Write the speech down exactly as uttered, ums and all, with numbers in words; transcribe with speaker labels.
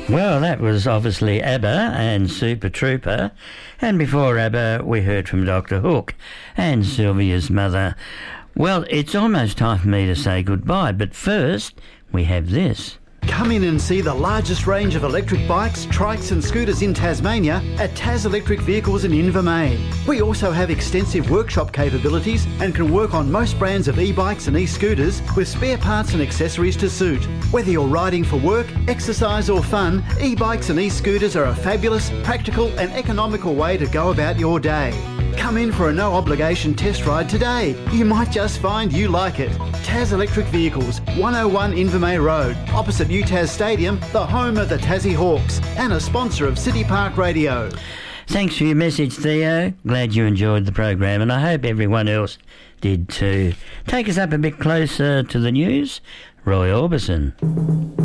Speaker 1: Well, that was obviously ABBA and Super Trooper. And before ABBA, we heard from Doctor Hook and Sylvia's mother. Well, it's almost time for me to say goodbye, but first, we have this.
Speaker 2: Come in and see the largest range of electric bikes, trikes and scooters in Tasmania at Tas Electric Vehicles in Invermain. We also have extensive workshop capabilities and can work on most brands of e-bikes and e-scooters with spare parts and accessories to suit. Whether you're riding for work, exercise or fun, e-bikes and e-scooters are a fabulous, practical and economical way to go about your day. Come in for a no-obligation test ride today. You might just find you like it. Tas Electric Vehicles, one oh one Invermay Road, opposite U T A S Stadium, the home of the Tassie Hawks, and a sponsor of City Park Radio.
Speaker 1: Thanks for your message, Theo. Glad you enjoyed the program, and I hope everyone else did too. Take us up a bit closer to the news, Roy Orbison.